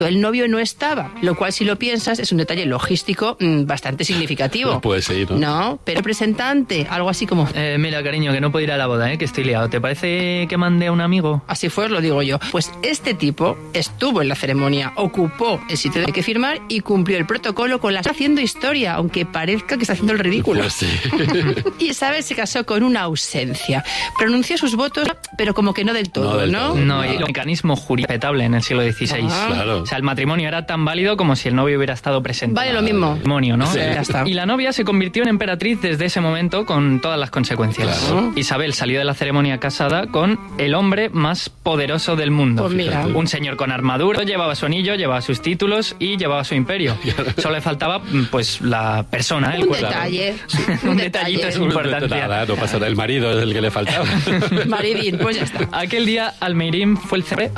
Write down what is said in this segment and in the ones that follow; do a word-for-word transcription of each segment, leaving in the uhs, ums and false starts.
El novio no estaba, lo cual, si lo piensas, es un detalle logístico mmm, bastante significativo. No puede ser, ¿no? No, pero representante, algo así como... Eh, mira, cariño, que no puedo ir a la boda, ¿eh? Que estoy liado. ¿Te parece que mande a un amigo? Así fue, os lo digo yo. Pues este tipo estuvo en la ceremonia, ocupó el sitio de que firmar y cumplió el protocolo con la... haciendo historia, aunque parezca que está haciendo el ridículo. Pues sí. Isabel se casó con una ausencia. Pronunció sus votos, pero como que no del todo, No del ¿no? todo. No, y el mecanismo jurídico respetable en el siglo dieciséis. Ah. Claro. O sea, el matrimonio era tan válido como si el novio hubiera estado presente. Vale lo mismo. Matrimonio, ¿no? Sí. Ya está. Y la novia se convirtió en emperatriz desde ese momento con todas las consecuencias. Claro. Isabel salió de la ceremonia casada con el hombre más poderoso del mundo. Pues mira. Un señor con armadura, llevaba su anillo, llevaba sus títulos y llevaba su imperio. Solo le faltaba, pues, la persona, el Un cuerpo. detalle. Un detallito es importante. Nada, no pasa nada. El marido es el que le faltaba. Maridín, pues ya está. Aquel día Almeirín fue el cerre.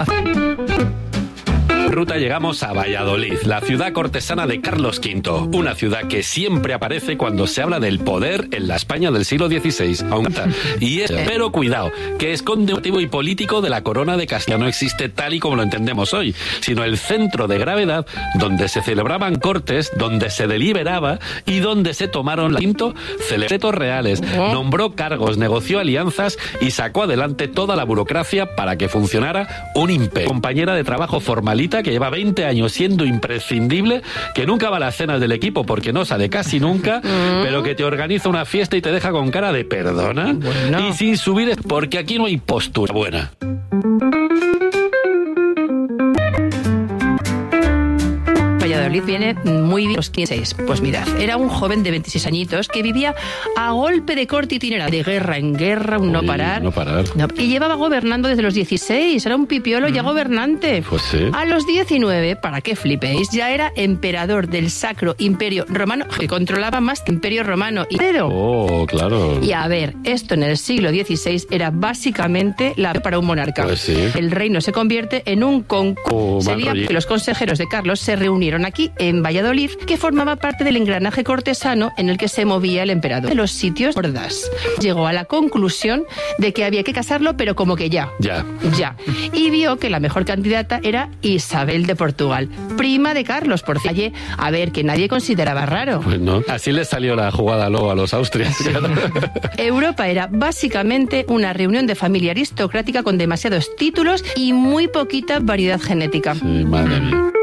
Ruta llegamos a Valladolid, la ciudad cortesana de Carlos quinto, una ciudad que siempre aparece cuando se habla del poder en la España del siglo dieciséis. Y es, pero cuidado, que esconde un motivo y político de la corona de Castilla. No existe tal y como lo entendemos hoy, sino el centro de gravedad donde se celebraban cortes, donde se deliberaba y donde se tomaron la quinto decretos reales, nombró cargos, negoció alianzas y sacó adelante toda la burocracia para que funcionara un imperio. Compañera de trabajo formalita que lleva veinte años siendo imprescindible, que nunca va a las cenas del equipo porque no sale casi nunca, pero que te organiza una fiesta y te deja con cara de perdona, bueno. Y sin subir, porque aquí no hay postura buena. Valladolid viene muy bien los quince. Pues mirad, era un joven de veintiséis añitos que vivía a golpe de corte itinerante, de guerra en guerra, un Uy, no parar. No parar. No, y llevaba gobernando desde los dieciséis, era un pipiolo mm. ya gobernante. Pues sí. A los diecinueve, para que flipéis, ya era emperador del Sacro Imperio Romano, que controlaba más que Imperio Romano. Y, oh, claro. Y a ver, esto en el siglo dieciséis era básicamente la para un monarca. Pues sí. El reino se convierte en un concurso. Oh, Sería que los consejeros de Carlos se reunieron aquí en Valladolid, que formaba parte del engranaje cortesano en el que se movía el emperador. De los sitios gordas. Llegó a la conclusión de que había que casarlo, pero como que ya. Ya. Ya. Y vio que la mejor candidata era Isabel de Portugal, prima de Carlos, por cierto. A ver, que nadie consideraba raro. Pues no. Así les salió la jugada luego a los austrias. Europa era básicamente una reunión de familia aristocrática con demasiados títulos y muy poquita variedad genética. Sí, madre mía.